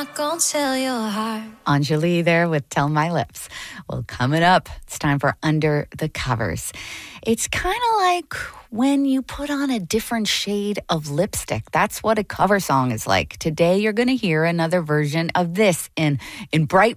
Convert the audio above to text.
not gonna tell your heart. Anjali there with Tell My Lips. Well, coming up, it's time for Under the Covers. It's kind of like when you put on a different shade of lipstick. That's what a cover song is like. Today, you're going to hear another version of this in bright